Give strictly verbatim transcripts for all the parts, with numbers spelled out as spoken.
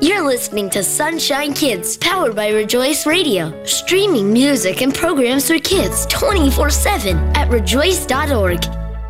You're listening to Sunshine Kids, powered by Rejoice Radio. Streaming music and programs for kids twenty-four seven at rejoice dot org.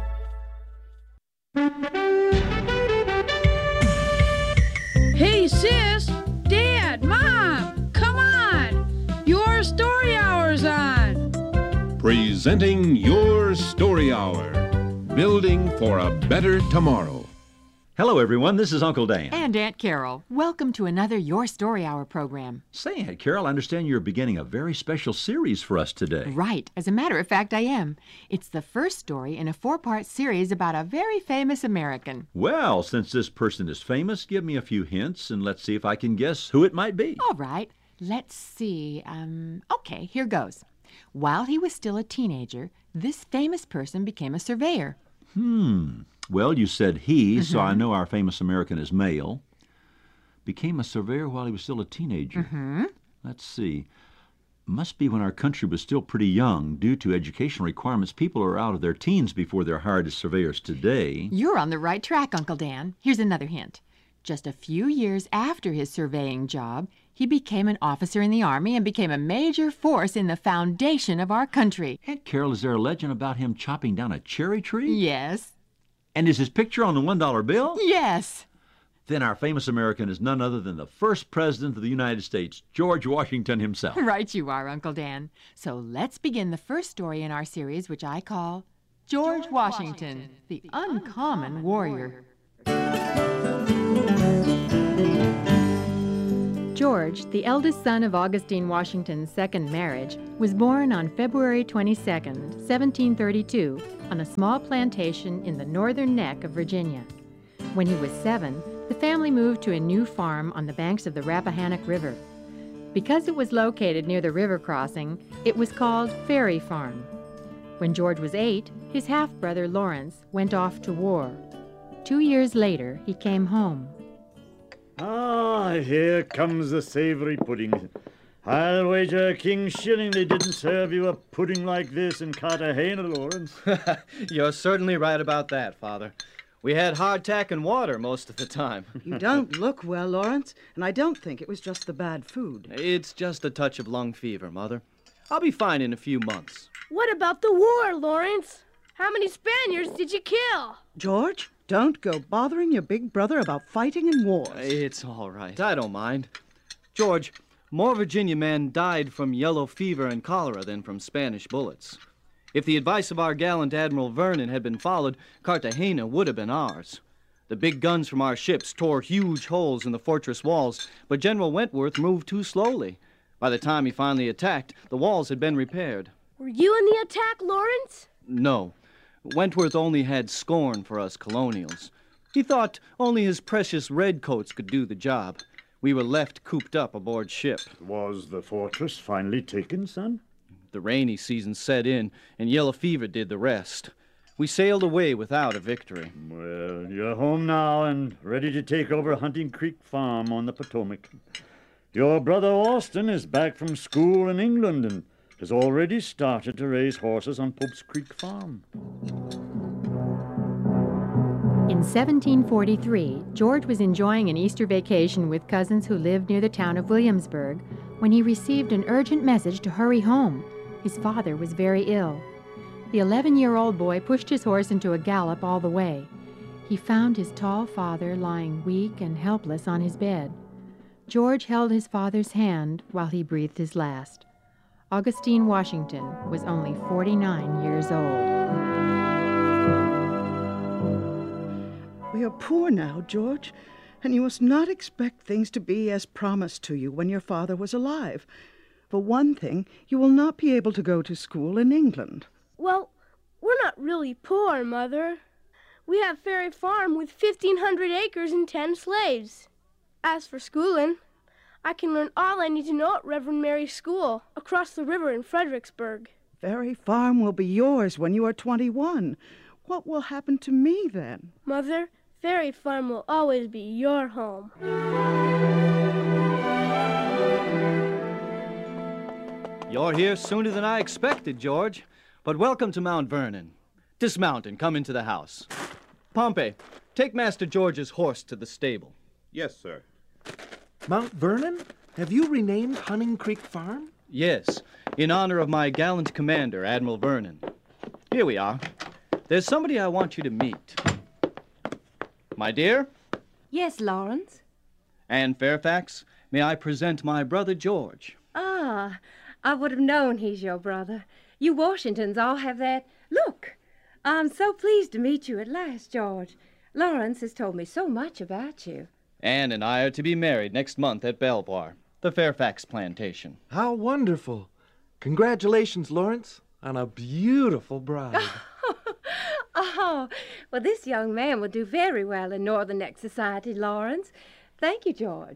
Hey, sis, Dad, Mom, come on. Your story hour's on. Presenting Your Story Hour, building for a better tomorrow. Hello, everyone. This is Uncle Dan. And Aunt Carol. Welcome to another Your Story Hour program. Say, Aunt Carol, I understand you're beginning a very special series for us today. Right. As a matter of fact, I am. It's the first story in a four-part series about a very famous American. Well, since this person is famous, give me a few hints, and let's see if I can guess who it might be. All right. Let's see. Um, okay, here goes. While he was still a teenager, this famous person became a surveyor. Hmm. Well, you said he, Mm-hmm. so I know our famous American is male. Became a surveyor while he was still a teenager. Mm-hmm. Let's see. Must be when our country was still pretty young. Due to educational requirements, people are out of their teens before they're hired as surveyors today. You're on the right track, Uncle Dan. Here's another hint. Just a few years after his surveying job, he became an officer in the Army and became a major force in the foundation of our country. Aunt Carol, is there a legend about him chopping down a cherry tree? Yes. And is his picture on the one dollar bill? Yes. Then our famous American is none other than the first president of the United States, George Washington himself. Right you are, Uncle Dan. So let's begin the first story in our series, which I call George, George Washington, Washington, the, the Uncommon, Uncommon Warrior. George, the eldest son of Augustine Washington's second marriage, was born on February twenty-second, seventeen thirty-two, on a small plantation in the northern neck of Virginia. When he was seven, the family moved to a new farm on the banks of the Rappahannock River. Because it was located near the river crossing, it was called Ferry Farm. When George was eight, his half-brother Lawrence went off to war. Two years later, he came home. Ah, here comes the savory pudding. I'll wager a king's shilling they didn't serve you a pudding like this in Cartagena, Lawrence. You're certainly right about that, Father. We had hardtack and water most of the time. You don't look well, Lawrence, and I don't think it was just the bad food. It's just a touch of lung fever, Mother. I'll be fine in a few months. What about the war, Lawrence? How many Spaniards did you kill? George, don't go bothering your big brother about fighting in wars. It's all right. I don't mind. George, more Virginia men died from yellow fever and cholera than from Spanish bullets. If the advice of our gallant Admiral Vernon had been followed, Cartagena would have been ours. The big guns from our ships tore huge holes in the fortress walls, but General Wentworth moved too slowly. By the time he finally attacked, the walls had been repaired. Were you in the attack, Lawrence? No. Wentworth only had scorn for us colonials. He thought only his precious redcoats could do the job. We were left cooped up aboard ship. Was the fortress finally taken, son? The rainy season set in, and yellow fever did the rest. We sailed away without a victory. Well, you're home now and ready to take over Hunting Creek Farm on the Potomac. Your brother Austin is back from school in England and has already started to raise horses on Pope's Creek Farm. In seventeen forty-three, George was enjoying an Easter vacation with cousins who lived near the town of Williamsburg when he received an urgent message to hurry home. His father was very ill. The eleven-year-old boy pushed his horse into a gallop all the way. He found his tall father lying weak and helpless on his bed. George held his father's hand while he breathed his last. Augustine Washington was only forty-nine years old. We are poor now, George, and you must not expect things to be as promised to you when your father was alive. For one thing, you will not be able to go to school in England. Well, we're not really poor, Mother. We have Ferry Farm with fifteen hundred acres and ten slaves. As for schooling, I can learn all I need to know at Reverend Mary's School across the river in Fredericksburg. Ferry Farm will be yours when you are twenty-one. What will happen to me then? Mother, Ferry Farm will always be your home. You're here sooner than I expected, George. But welcome to Mount Vernon. Dismount and come into the house. Pompey, take Master George's horse to the stable. Yes, sir. Mount Vernon? Have you renamed Hunting Creek Farm? Yes, in honor of my gallant commander, Admiral Vernon. Here we are. There's somebody I want you to meet. My dear? Yes, Lawrence? Anne Fairfax, may I present my brother George? Ah, I would have known he's your brother. You Washingtons all have that look. I'm so pleased to meet you at last, George. Lawrence has told me so much about you. Anne and I are to be married next month at Belvoir, the Fairfax plantation. How wonderful. Congratulations, Lawrence, on a beautiful bride. Oh, well, this young man will do very well in Northern Neck Society, Lawrence. Thank you, George.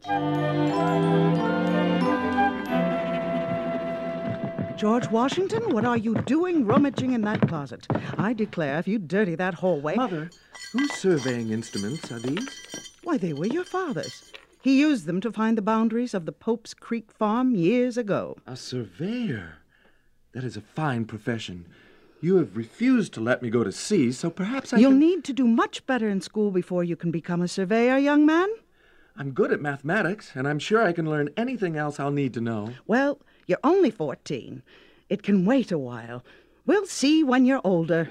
George Washington, what are you doing rummaging in that closet? I declare, if you dirty that hallway... Mother, whose surveying instruments are these? Why, they were your father's. He used them to find the boundaries of the Pope's Creek farm years ago. A surveyor? That is a fine profession. You have refused to let me go to sea, so perhaps I You'll can... need to do much better in school before you can become a surveyor, young man. I'm good at mathematics, and I'm sure I can learn anything else I'll need to know. Well, you're only fourteen. It can wait a while. We'll see when you're older.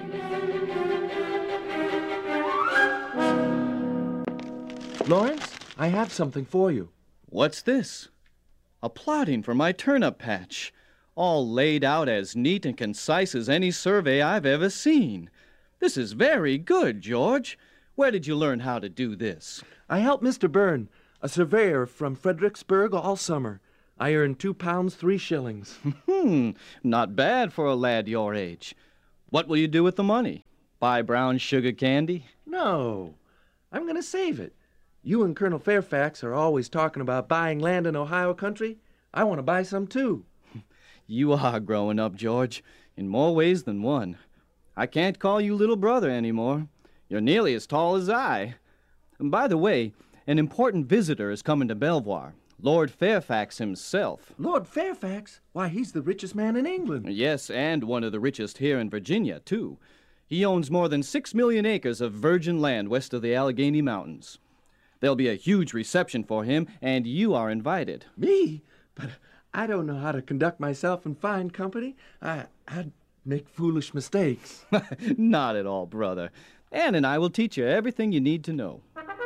Lawrence, I have something for you. What's this? A plotting for my turnip patch, all laid out as neat and concise as any survey I've ever seen. This is very good, George. Where did you learn how to do this? I helped Mister Byrne, a surveyor from Fredericksburg, all summer. I earned two pounds, three shillings. Hmm, not bad for a lad your age. What will you do with the money? Buy brown sugar candy? No, I'm going to save it. You and Colonel Fairfax are always talking about buying land in Ohio country. I want to buy some, too. You are growing up, George, in more ways than one. I can't call you little brother anymore. You're nearly as tall as I. And by the way, an important visitor is coming to Belvoir. Lord Fairfax himself. Lord Fairfax? Why, he's the richest man in England. Yes, and one of the richest here in Virginia, too. He owns more than six million acres of virgin land west of the Allegheny Mountains. There'll be a huge reception for him, and you are invited. Me? But I don't know how to conduct myself in fine company. I, I'd make foolish mistakes. Not at all, brother. Anne and I will teach you everything you need to know.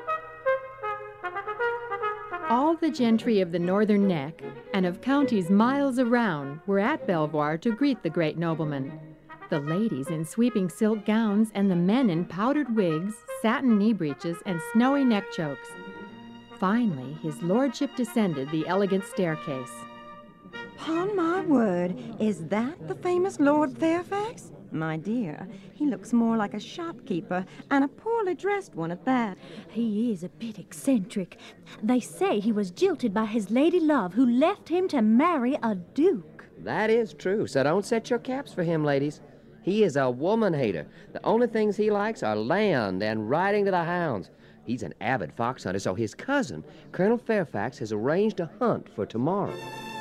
All the gentry of the Northern Neck and of counties miles around were at Belvoir to greet the great nobleman. The ladies in sweeping silk gowns and the men in powdered wigs, satin knee breeches, and snowy neck chokes. Finally, his lordship descended the elegant staircase. Upon my word, is that the famous Lord Fairfax? My dear, he looks more like a shopkeeper, and a poorly dressed one at that. He is a bit eccentric. They say he was jilted by his lady love, who left him to marry a duke. That is true, so don't set your caps for him, ladies. He is a woman-hater. The only things he likes are land and riding to the hounds. He's an avid fox hunter, so his cousin, Colonel Fairfax, has arranged a hunt for tomorrow.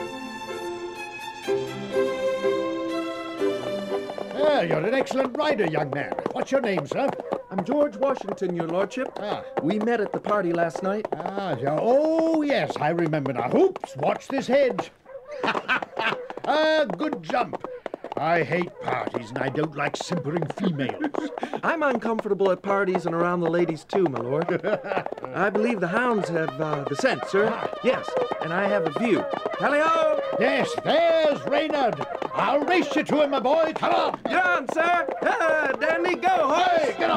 Ah, you're an excellent rider, young man. What's your name, sir? I'm George Washington, your lordship. Ah. We met at the party last night. Ah, yeah. Oh, yes, I remember now. Hoops, watch this hedge. Ah, good jump. I hate parties, and I don't like simpering females. I'm uncomfortable at parties and around the ladies, too, my lord. I believe the hounds have uh, the scent, sir. Yes, and I have a view. Tally-ho! Yes, there's Reynard. I'll race you to him, my boy. Come on. You're on, sir. Ah, Dandy, go, horse. Hey, get up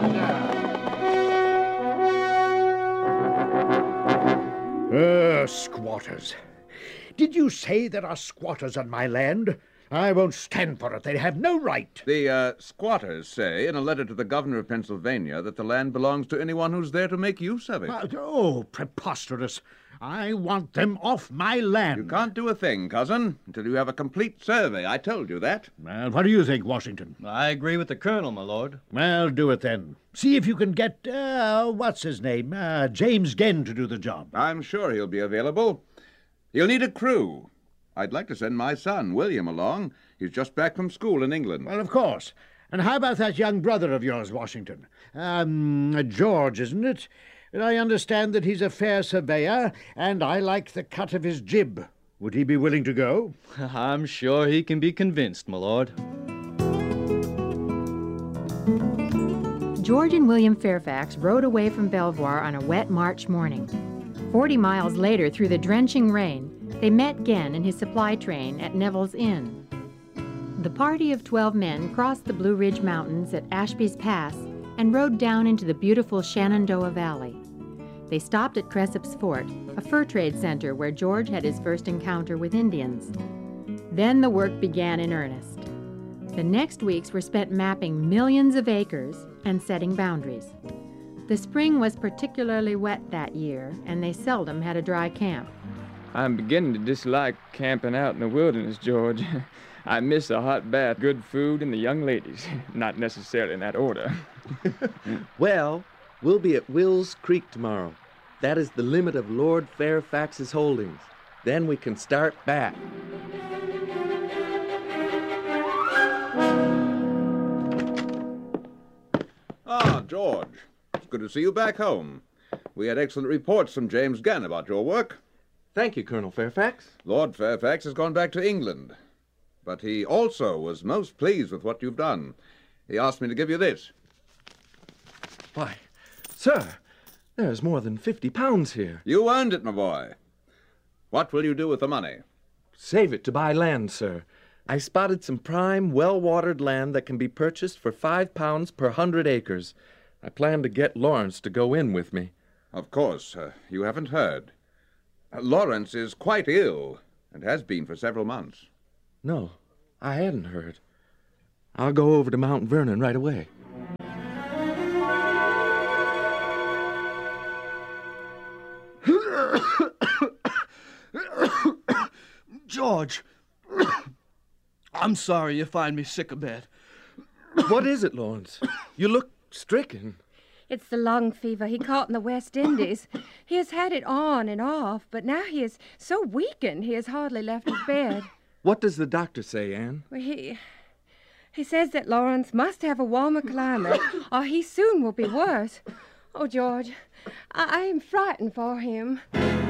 there. Uh, squatters. Did you say there are squatters on my land? I won't stand for it. They have no right. The uh, squatters say in a letter to the governor of Pennsylvania that the land belongs to anyone who's there to make use of it. Uh, oh, preposterous. I want them off my land. You can't do a thing, cousin, until you have a complete survey. I told you that. Well, what do you think, Washington? I agree with the colonel, my lord. Well, do it then. See if you can get, uh, what's his name, uh, James Genn to do the job. I'm sure he'll be available. He'll need a crew. I'd like to send my son, William, along. He's just back from school in England. Well, of course. And how about that young brother of yours, Washington? Um, George, isn't it? I understand that he's a fair surveyor, and I like the cut of his jib. Would he be willing to go? I'm sure he can be convinced, my lord. George and William Fairfax rode away from Belvoir on a wet March morning. Forty miles later, through the drenching rain, they met Genn and his supply train at Neville's Inn. The party of twelve men crossed the Blue Ridge Mountains at Ashby's Pass and rode down into the beautiful Shenandoah Valley. They stopped at Cressip's Fort, a fur trade center where George had his first encounter with Indians. Then the work began in earnest. The next weeks were spent mapping millions of acres and setting boundaries. The spring was particularly wet that year, and they seldom had a dry camp. I'm beginning to dislike camping out in the wilderness, George. I miss a hot bath, good food, and the young ladies. Not necessarily in that order. Well, we'll be at Wills Creek tomorrow. That is the limit of Lord Fairfax's holdings. Then we can start back. Ah, George. It's good to see you back home. We had excellent reports from James Genn about your work. Thank you, Colonel Fairfax. Lord Fairfax has gone back to England. But he also was most pleased with what you've done. He asked me to give you this. Why, sir, there's more than fifty pounds here. You earned it, my boy. What will you do with the money? Save it to buy land, sir. I spotted some prime, well-watered land that can be purchased for five pounds per hundred acres. I plan to get Lawrence to go in with me. Of course, uh, you haven't heard. Uh, Lawrence is quite ill, and has been for several months. No, I hadn't heard. I'll go over to Mount Vernon right away. George, I'm sorry you find me sick abed. What is it, Lawrence? You look stricken. It's the lung fever he caught in the West Indies. He has had it on and off, but now he is so weakened he has hardly left his bed. What does the doctor say, Anne? Well, he... He says that Lawrence must have a warmer climate, or he soon will be worse. Oh, George, I, I am frightened for him.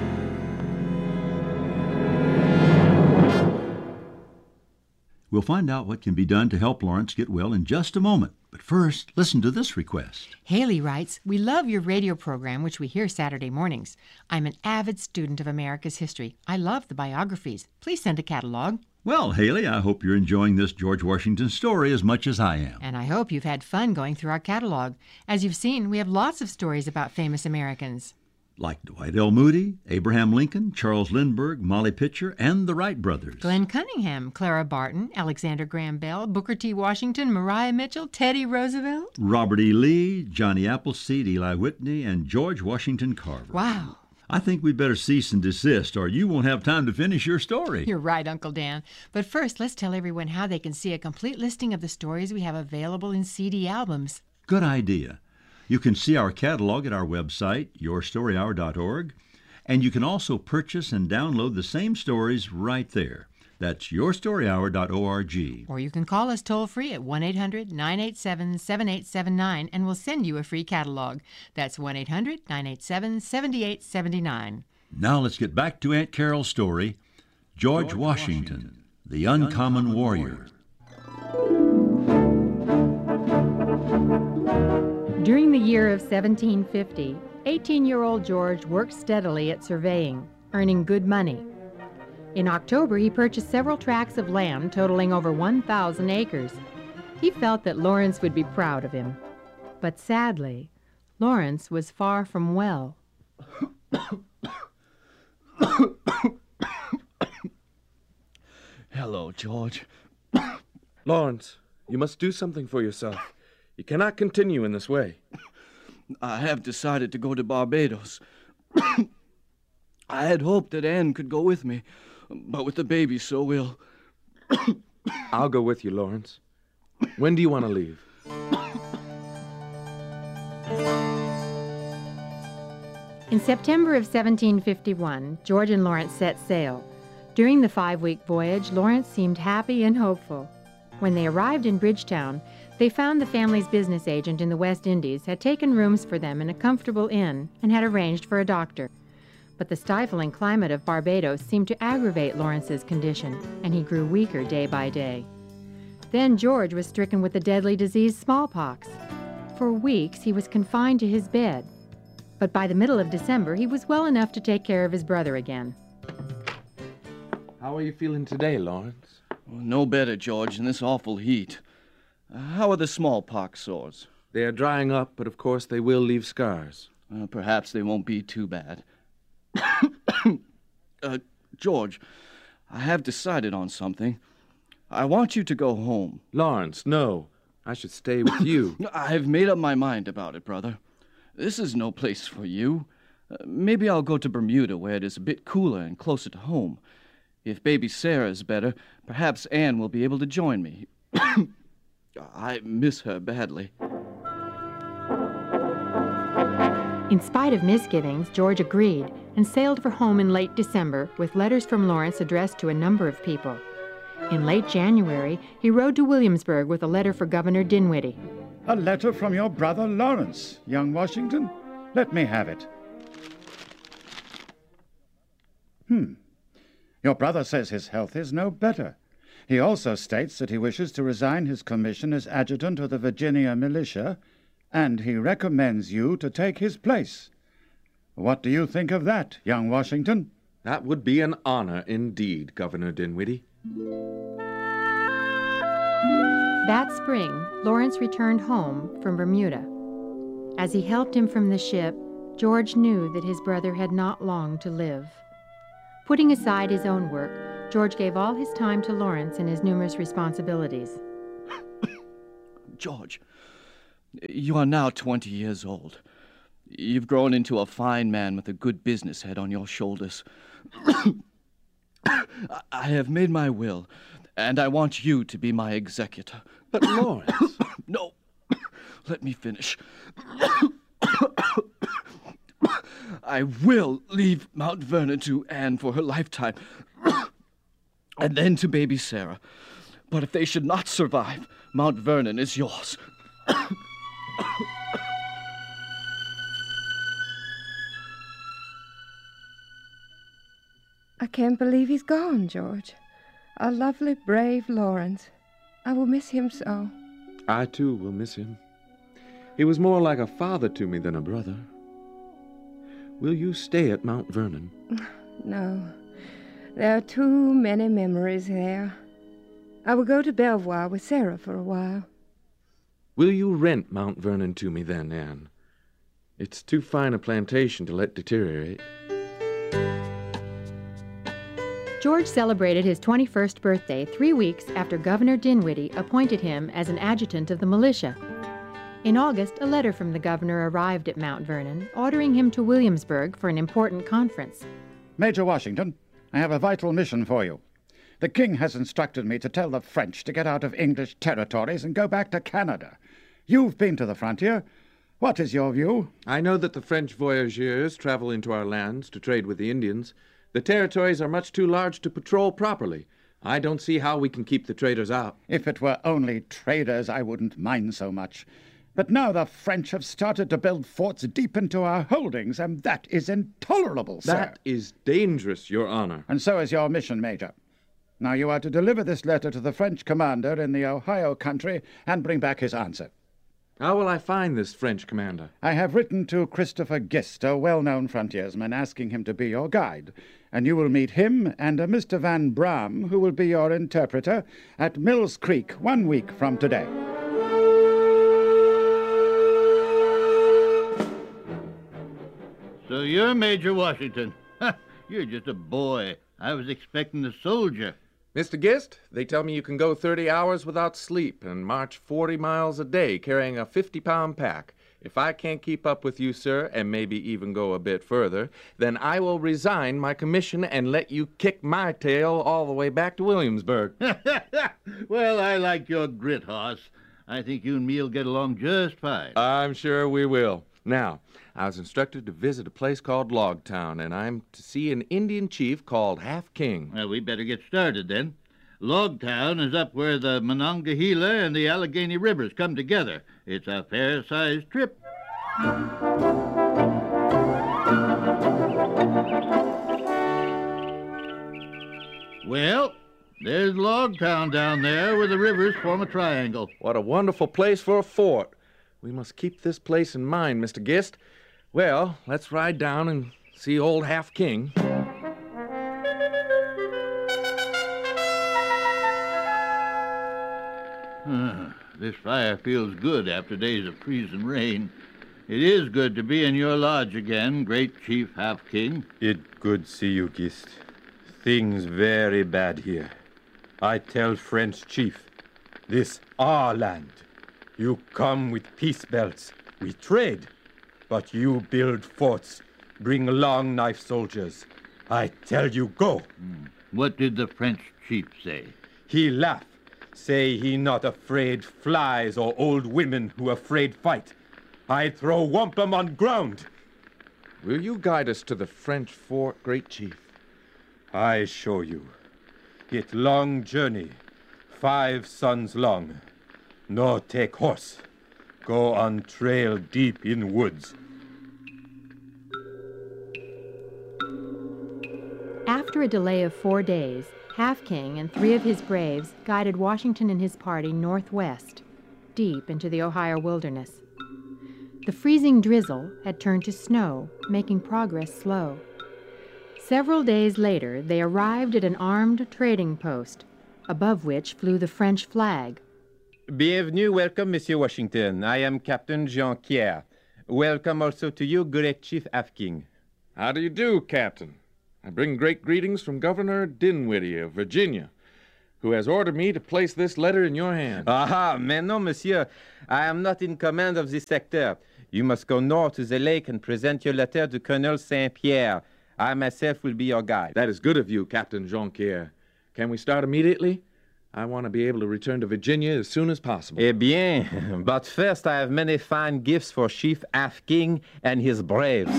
We'll find out what can be done to help Lawrence get well in just a moment. But first, listen to this request. Haley writes, "We love your radio program, which we hear Saturday mornings. I'm an avid student of America's history. I love the biographies. Please send a catalog." Well, Haley, I hope you're enjoying this George Washington story as much as I am. And I hope you've had fun going through our catalog. As you've seen, we have lots of stories about famous Americans. Like Dwight L. Moody, Abraham Lincoln, Charles Lindbergh, Molly Pitcher, and the Wright brothers. Glenn Cunningham, Clara Barton, Alexander Graham Bell, Booker T. Washington, Maria Mitchell, Teddy Roosevelt. Robert E. Lee, Johnny Appleseed, Eli Whitney, and George Washington Carver. Wow. I think we'd better cease and desist, or you won't have time to finish your story. You're right, Uncle Dan. But first, let's tell everyone how they can see a complete listing of the stories we have available in C D albums. Good idea. You can see our catalog at our website, your story hour dot org, and you can also purchase and download the same stories right there. That's your story hour dot org. Or you can call us toll-free at one eight hundred nine eight seven seven eight seven nine, and we'll send you a free catalog. That's one eight hundred nine eight seven seven eight seven nine. Now let's get back to Aunt Carol's story, George, George Washington, Washington, the Uncommon, Uncommon Warrior. During the year of seventeen fifty, eighteen-year-old George worked steadily at surveying, earning good money. In October, he purchased several tracts of land totaling over one thousand acres. He felt that Lawrence would be proud of him. But sadly, Lawrence was far from well. Hello, George. Lawrence, you must do something for yourself. You cannot continue in this way. I have decided to go to Barbados. I had hoped that Anne could go with me, but with the baby so ill... I'll go with you, Lawrence. When do you want to leave? In September of seventeen fifty-one, George and Lawrence set sail. During the five-week voyage, Lawrence seemed happy and hopeful. When they arrived in Bridgetown, They found the family's business agent in the West Indies had taken rooms for them in a comfortable inn and had arranged for a doctor. But the stifling climate of Barbados seemed to aggravate Lawrence's condition, and he grew weaker day by day. Then George was stricken with the deadly disease smallpox. For weeks he was confined to his bed. But by the middle of December, he was well enough to take care of his brother again. How are you feeling today, Lawrence? Well, no better, George, in this awful heat. Uh, how are the smallpox sores? They are drying up, but of course they will leave scars. Uh, perhaps they won't be too bad. uh, George, I have decided on something. I want you to go home. Lawrence, no. I should stay with you. I've made up my mind about it, brother. This is no place for you. Uh, maybe I'll go to Bermuda, where it is a bit cooler and closer to home. If baby Sarah is better, perhaps Anne will be able to join me. I miss her badly. In spite of misgivings, George agreed and sailed for home in late December with letters from Lawrence addressed to a number of people. In late January, he rode to Williamsburg with a letter for Governor Dinwiddie. A letter from your brother Lawrence, young Washington? Let me have it. Hmm. Your brother says his health is no better. He also states that he wishes to resign his commission as adjutant of the Virginia militia, and he recommends you to take his place. What do you think of that, young Washington? That would be an honor indeed, Governor Dinwiddie. That spring, Lawrence returned home from Bermuda. As he helped him from the ship, George knew that his brother had not long to live. Putting aside his own work, George gave all his time to Lawrence and his numerous responsibilities. George, you are now twenty years old. You've grown into a fine man with a good business head on your shoulders. I have made my will, and I want you to be my executor. But Lawrence... No, let me finish. I will leave Mount Vernon to Anne for her lifetime, and then to baby Sarah. But if they should not survive, Mount Vernon is yours. I can't believe he's gone, George. Our lovely, brave Lawrence. I will miss him so. I, too, will miss him. He was more like a father to me than a brother. Will you stay at Mount Vernon? No. There are too many memories there. I will go to Belvoir with Sarah for a while. Will you rent Mount Vernon to me then, Anne? It's too fine a plantation to let deteriorate. George celebrated his twenty-first birthday three weeks after Governor Dinwiddie appointed him as an adjutant of the militia. In August, a letter from the governor arrived at Mount Vernon, ordering him to Williamsburg for an important conference. Major Washington, I have a vital mission for you. The king has instructed me to tell the French to get out of English territories and go back to Canada. You've been to the frontier. What is your view? I know that the French voyageurs travel into our lands to trade with the Indians. The territories are much too large to patrol properly. I don't see how we can keep the traders out. If it were only traders, I wouldn't mind so much. But now the French have started to build forts deep into our holdings, and that is intolerable, sir. That is dangerous, Your Honor. And so is your mission, Major. Now you are to deliver this letter to the French commander in the Ohio country and bring back his answer. How will I find this French commander? I have written to Christopher Gist, a well-known frontiersman, asking him to be your guide. And you will meet him and a Mister Van Bram, who will be your interpreter, at Mills Creek one week from today. So you're Major Washington. You're just a boy. I was expecting a soldier. Mister Gist, they tell me you can go thirty hours without sleep and march forty miles a day carrying a fifty-pound pack. If I can't keep up with you, sir, and maybe even go a bit further, then I will resign my commission and let you kick my tail all the way back to Williamsburg. Well, I like your grit, Hoss. I think you and me'll get along just fine. I'm sure we will. Now, I was instructed to visit a place called Logtown, and I'm to see an Indian chief called Half King. Well, we better get started then. Logtown is up where the Monongahela and the Allegheny Rivers come together. It's a fair-sized trip. Well, there's Logtown down there where the rivers form a triangle. What a wonderful place for a fort. We must keep this place in mind, Mister Gist. Well, let's ride down and see old Half King. Uh, this fire feels good after days of freezing rain. It is good to be in your lodge again, great Chief Half King. It good see you, Gist. Things very bad here. I tell French chief, this our land. You come with peace belts, we trade, but you build forts, bring long knife soldiers. I tell you, go. Hmm. What did the French chief say? He laugh, say he not afraid flies or old women who afraid fight. I throw wampum on ground. Will you guide us to the French fort, great chief? I show you. It long journey, five suns long. No take horse. Go on trail deep in woods. After a delay of four days, Half King and three of his braves guided Washington and his party northwest, deep into the Ohio wilderness. The freezing drizzle had turned to snow, making progress slow. Several days later, they arrived at an armed trading post, above which flew the French flag. Bienvenue, welcome, Monsieur Washington. I am Captain Jean-Pierre. Welcome also to you, great Chief Half King. How do you do, Captain? I bring great greetings from Governor Dinwiddie of Virginia, who has ordered me to place this letter in your hands. Ah, mais non, monsieur. I am not in command of this sector. You must go north to the lake and present your letter to Colonel Saint-Pierre. I myself will be your guide. That is good of you, Captain Jonquière. Can we start immediately? I want to be able to return to Virginia as soon as possible. Eh bien, but first I have many fine gifts for Chief Half King and his braves.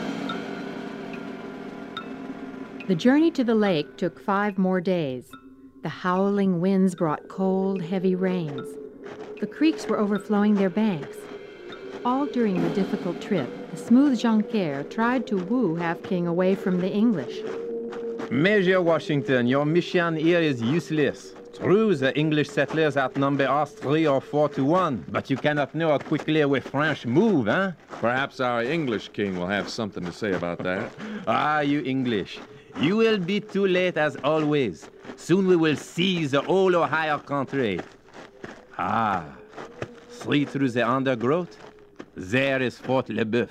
The journey to the lake took five more days. The howling winds brought cold, heavy rains. The creeks were overflowing their banks. All during the difficult trip, the smooth Jonquière tried to woo Half King away from the English. Major Washington, your mission here is useless. True, the English settlers outnumber us three or four to one, but you cannot know how quickly we French move, huh? Perhaps our English king will have something to say about that. Ah, you English. You will be too late as always. Soon we will seize the whole Ohio country. Ah, see through the undergrowth? There is Fort Le Boeuf.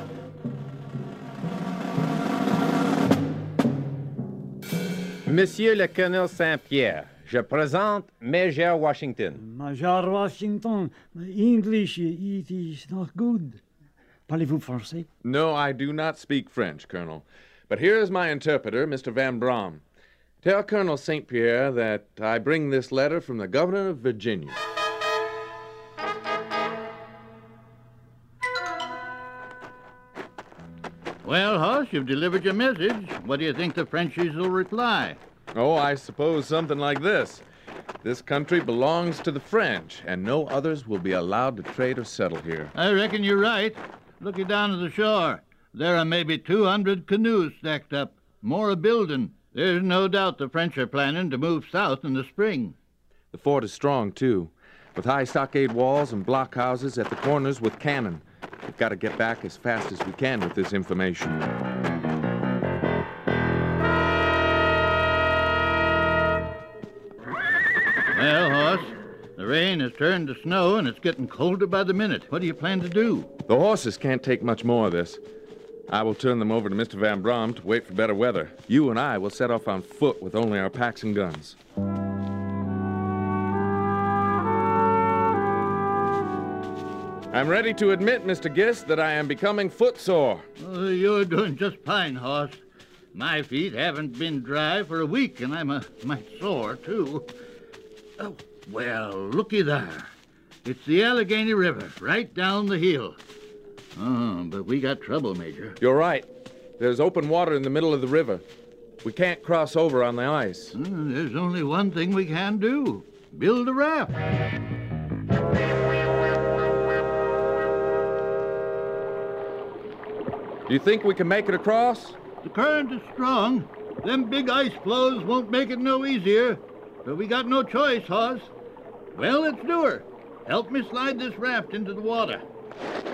Monsieur le Colonel Saint-Pierre, je présente Major Washington. Major Washington, English, it is not good. Parlez-vous français? No, I do not speak French, Colonel. But here is my interpreter, Mister Van Braam. Tell Colonel Saint Pierre that I bring this letter from the governor of Virginia. Well, Hoss, you've delivered your message. What do you think the Frenchies will reply? Oh, I suppose something like this. This country belongs to the French, and no others will be allowed to trade or settle here. I reckon you're right. Looking down to the shore, there are maybe two hundred canoes stacked up, more a building. There's no doubt the French are planning to move south in the spring. The fort is strong, too, with high stockade walls and blockhouses at the corners with cannon. We've got to get back as fast as we can with this information. Well, Hoss, the rain has turned to snow and it's getting colder by the minute. What do you plan to do? The horses can't take much more of this. I will turn them over to Mister Van Braam to wait for better weather. You and I will set off on foot with only our packs and guns. I'm ready to admit, Mister Gist, that I am becoming footsore. Oh, you're doing just fine, Hoss. My feet haven't been dry for a week, and I'm a mite sore, too. Oh, well, looky there. It's the Allegheny River, right down the hill. Oh, but we got trouble, Major. You're right. There's open water in the middle of the river. We can't cross over on the ice. Mm, there's only one thing we can do. Build a raft. Do you think we can make it across? The current is strong. Them big ice floes won't make it no easier. But we got no choice, Hoss. Well, let's do her. Help me slide this raft into the water.